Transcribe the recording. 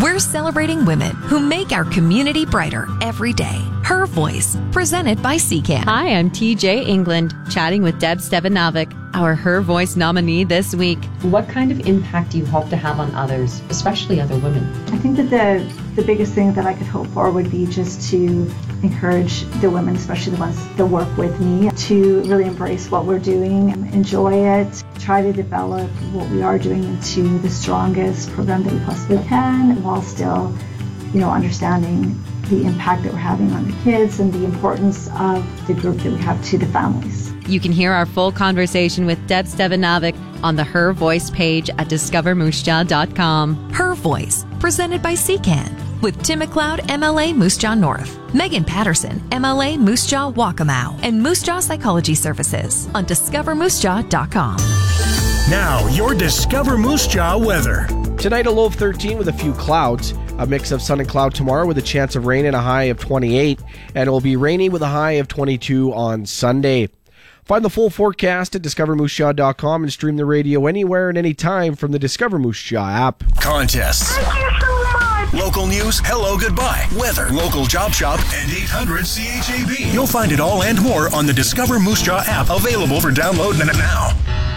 We're celebrating women who make our community brighter every day. Her Voice, presented by CCAN. Hi, I'm TJ England, chatting with Deb Stevanovic, our Her Voice nominee this week. What kind of impact do you hope to have on others, especially other women? I think that the biggest thing that I could hope for would be just to encourage the women, especially the ones that work with me, to really embrace what we're doing, enjoy it, try to develop what we are doing into the strongest program that we possibly can, while still, understanding the impact that we're having on the kids and the importance of the group that we have to the families. You can hear our full conversation with Deb Stevanovic on the Her Voice page at discovermoose-jaw.com. Her Voice, presented by CCAN, with Tim McLeod, MLA Moose Jaw North, Megan Patterson, MLA Moose Jaw Waccamaw, and Moose Jaw Psychology Services on discovermoosejaw.com. Now, your Discover Moose Jaw weather. Tonight, a low of 13 with a few clouds. A mix of sun and cloud tomorrow with a chance of rain and a high of 28. And it will be rainy with a high of 22 on Sunday. Find the full forecast at discovermoosejaw.com and stream the radio anywhere and anytime from the Discover Moose Jaw app. Contests. Thank you so much. Local news, hello, goodbye, weather, local job shop, and 800 CHAB. You'll find it all and more on the Discover Moose Jaw app, available for download now.